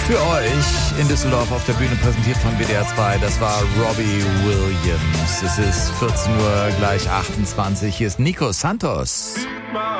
Für euch in Düsseldorf auf der Bühne präsentiert von WDR 2. Das war Robbie Williams. Es ist 14 Uhr gleich 28. Hier ist Nico Santos.